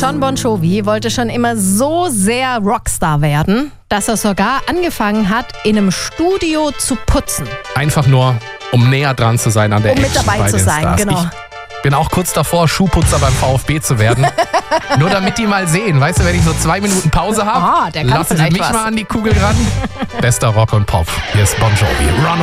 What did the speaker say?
John Bon Jovi wollte schon immer so sehr Rockstar werden, dass er sogar angefangen hat, in einem Studio zu putzen. Einfach nur, um näher dran zu sein an der Um mit Action dabei bei zu den sein, Stars. genau. Ich bin auch kurz davor, Schuhputzer beim VfB zu werden. Nur damit die mal sehen. Weißt du, wenn ich so 2 Minuten Pause habe, Der kann lassen sie vielleicht mich was. mal an die Kugel ran. Bester Rock und Pop. Hier ist Bon Jovi. Run